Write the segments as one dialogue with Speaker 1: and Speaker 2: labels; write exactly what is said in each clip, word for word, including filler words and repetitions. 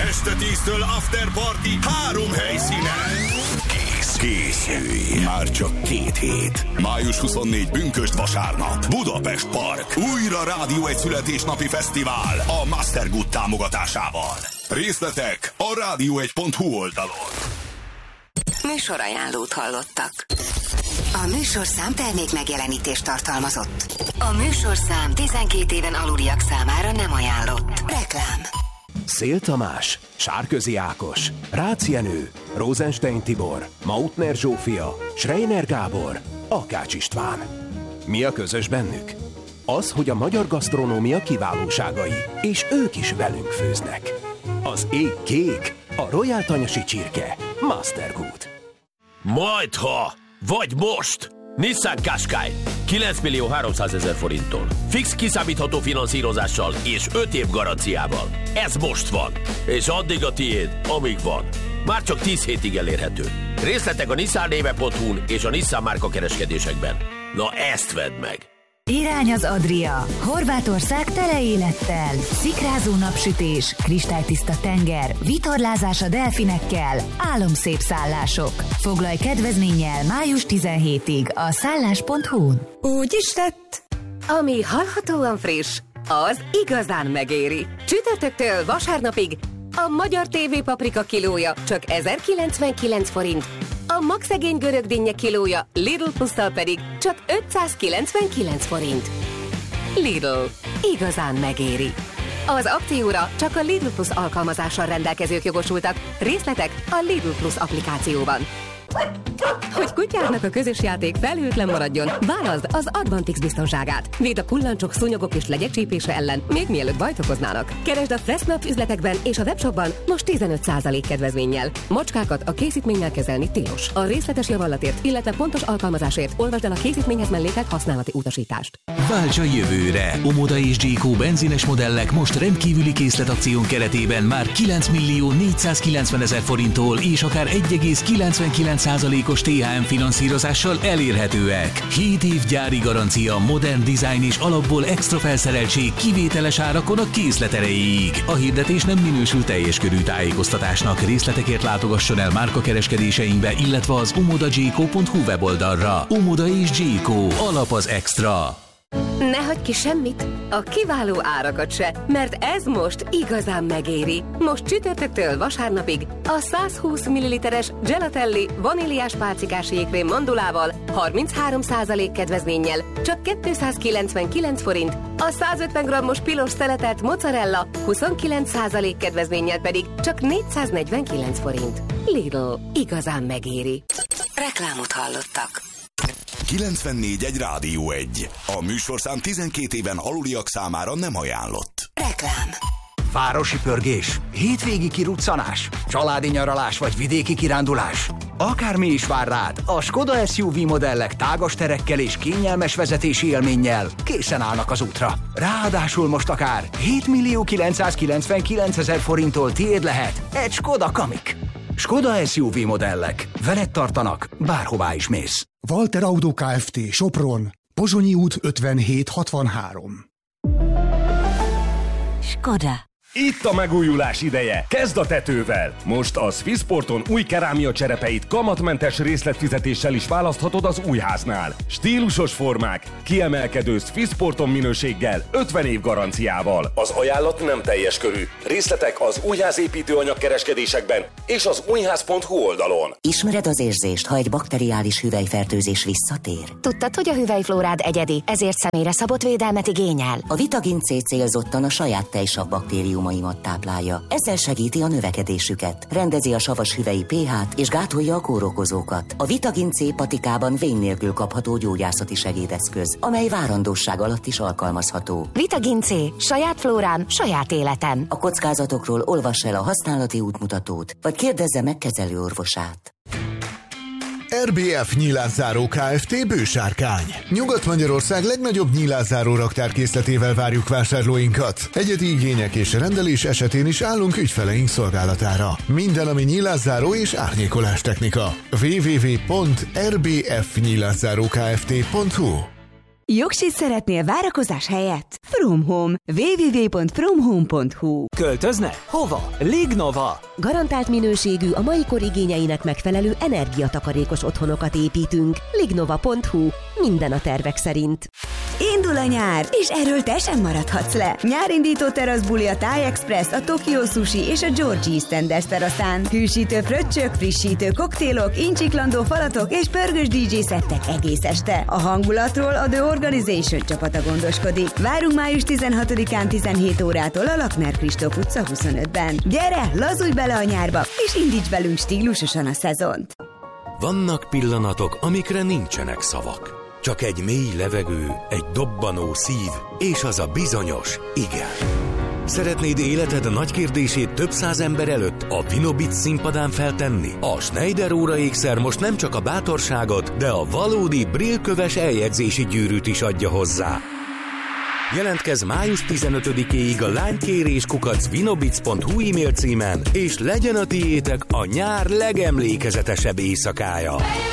Speaker 1: Este tíztől After Party három helyszínen. Kész. Készülj. Már csak két hét. május huszonnégyedike Bünkösd vasárnap. Budapest Park. Újra Rádió egy születésnapi fesztivál a Mastergood támogatásával. Részletek a rádió egy pont hu oldalon.
Speaker 2: Műsorajánlót hallottak. A műsorszám termék megjelenítést tartalmazott. A műsorszám tizenkét éven aluliak számára nem ajánlott. Reklám.
Speaker 3: Szél Tamás, Sárközi Ákos, Rácz Jenő, Rosenstein Tibor, Mautner Zsófia, Schreiner Gábor, Akács István. Mi a közös bennük? Az, hogy a magyar gasztronómia kiválóságai, és ők is velünk főznek. Az ég kék, a Royal Tanyasi csirke, Mastergood.
Speaker 4: Majdha, vagy most! Nissan Qashqai kilenc millió háromszázezer forinttól. Fix kiszámítható finanszírozással és öt év garanciával. Ez most van, és addig a tiéd, amíg van. Már csak tíz hétig elérhető. Részletek a nissan néve pont hu-n és a Nissan márka kereskedésekben. Na ezt vedd meg!
Speaker 5: Irány az Adria. Horvátország tele élettel. Szikrázó napsütés, kristálytiszta tenger, vitorlázás a delfinekkel, álomszép szállások. Foglalj kedvezménnyel május tizenhetedikéig a szállás pont hu-n.
Speaker 6: Úgy is tett. Ami hallhatóan friss, az igazán megéri. Csütörtöktől vasárnapig a magyar té vé paprika kilója csak ezerkilencvenkilenc forint, a magszegény görög dinnye kilója Lidl Plusszal pedig csak ötszázkilencvenkilenc forint. Lidl. Igazán megéri. Az akcióra csak a Lidl Plus alkalmazással rendelkezők jogosultak. Részletek a Lidl Plus applikációban. Hogy kutyádnak a közös játék felhőtlen maradjon, válaszd az Advantix biztonságát. Véd a kullancsok, szúnyogok és legyek csípése ellen, még mielőtt bajt okoznának. Keresd a Fressnap üzletekben és a webshopban most tizenöt százalék kedvezménnyel. Macskákat a készítménnyel kezelni tilos. A részletes javallatért, illetve pontos alkalmazásért olvasd el a készítményhez mellékelt használati utasítást.
Speaker 7: Válts a jövőre! Omoda és Gyékó benzines modellek most rendkívüli készletakción keretében már kilenc millió négyszázkilencvenezer forinttól és akár egy egész kilencvenkilenc százalékos té há em finanszírozással elérhetőek. hét év gyári garancia, modern dizájn és alapból extra felszereltség kivételes árakon a készlet erejéig. A hirdetés nem minősül teljes körű tájékoztatásnak. Részletekért látogasson el márkakereskedéseinkbe, illetve az omoda gyékó pont hu weboldalra. Omoda és Gyékó. Alap az extra.
Speaker 6: Ne hagyj ki semmit, a kiváló árakat se, mert ez most igazán megéri. Most csütörtöktől vasárnapig a százhúsz milliliteres Gelatelli vaníliás pálcikás jégkrém mandulával harminchárom százalék kedvezménnyel csak kétszázkilencvenkilenc forint, a százötven grammos pilos szeletet mozzarella huszonkilenc százalék kedvezménnyel pedig csak négyszáznegyvenkilenc forint. Lidl. Igazán megéri.
Speaker 2: Reklámot hallottak.
Speaker 1: kilencvennégy egy Rádió egy. A műsorszám tizenkét éven aluliak számára nem ajánlott.
Speaker 2: Reklám.
Speaker 3: Városi pörgés, hétvégi kiruccanás, családi nyaralás vagy vidéki kirándulás. Akármi is vár rád, a Skoda es u vé modellek tágas terekkel és kényelmes vezetési élménnyel készen állnak az útra. Ráadásul most akár hét millió kilencszázkilencvenkilencezer forinttól tiéd lehet egy Skoda Kamiq. Skoda es u vé modellek. Veled tartanak, bárhová is mész.
Speaker 8: Walter Auto Kft. Sopron, Pozsonyi út ötvenhét hatvanhárom.
Speaker 5: Skoda.
Speaker 9: Itt a megújulás ideje. Kezd a tetővel. Most a Swissporton új kerámia cserepeit kamatmentes részletfizetéssel is választhatod az újháznál. Stílusos formák, kiemelkedő Swissporton minőséggel, ötven év garanciával. Az ajánlat nem teljes körű. Részletek az újház építőanyag kereskedésekben és az újház pont hu oldalon.
Speaker 2: Ismered az érzést, ha egy bakteriális hüvelyfertőzés visszatér?
Speaker 10: Tudtad, hogy a hüvelyflórád egyedi, ezért személyre szabott védelmet igényel?
Speaker 2: A Vitagin C célzottan a saját tejsav baktériumaimat táplálja. Ezzel segíti a növekedésüket, rendezi a savas hüvelyi pH-t és gátolja a kórokozókat. A Vitagin C patikában vén nélkül kapható gyógyászati segédeszköz, amely várandóság alatt is alkalmazható.
Speaker 10: Vitagin C. Saját flórám, saját életem.
Speaker 2: A kockázatokról olvass el a használati útmutatót, vagy kérdezze meg kezelőorvosát.
Speaker 11: er bé ef Nyílászáró Kft. Bősárkány. Nyugat-Magyarország legnagyobb nyílászáró raktárkészletével várjuk vásárlóinkat. Egyedi igények és rendelés esetén is állunk ügyfeleink szolgálatára. Minden, ami nyílászáró és árnyékolás technika. double-u double-u double-u pont er bé ef nyílászáró kft pont hu
Speaker 12: Jogsit szeretnél várakozás helyett? From Home. double-u double-u double-u pont from home pont hu.
Speaker 13: Költözne? Hova? Lignova.
Speaker 14: Garantált minőségű, a mai kor igényeinek megfelelő energiatakarékos otthonokat építünk. lignova pont hu. Minden a tervek szerint.
Speaker 12: Indul a nyár, és erről te sem maradhatsz le. Nyárindító teraszbuli a Thai Express, a Tokyo Sushi és a Georgie Standards teraszán. Hűsítő fröccsök, frissítő koktélok, incsiklandó falatok és pörgős dé dzsé szettek egész este. A hangulatról a The Organization csapata gondoskodik. Várunk május tizenhatodikán tizenhét órától a Lakner Kristóf utca huszonötben. Gyere, lazulj bele a nyárba, és indíts velünk stílusosan a szezont.
Speaker 15: Vannak pillanatok, amikre nincsenek szavak. Csak egy mély levegő, egy dobbanó szív, és az a bizonyos igen. Szeretnéd életed nagy kérdését több száz ember előtt a Vinobit színpadán feltenni? A Schneider óraékszer most nem csak a bátorságot, de a valódi brillköves eljegyzési gyűrűt is adja hozzá. Jelentkezz május tizenötödikéig a lánykérés kukac vinobits pont hu e-mail címen, és legyen a tiétek a nyár legemlékezetesebb éjszakája.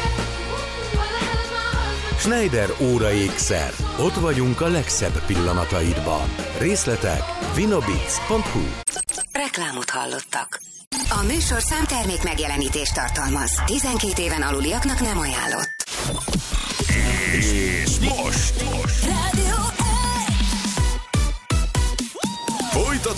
Speaker 15: Schneider óraékszer. Ott vagyunk a legszebb pillanataidban. Részletek vinobits pont hu.
Speaker 2: Reklámot hallottak. A műsorszám termék megjelenítést tartalmaz. tizenkét éven aluliaknak nem ajánlott.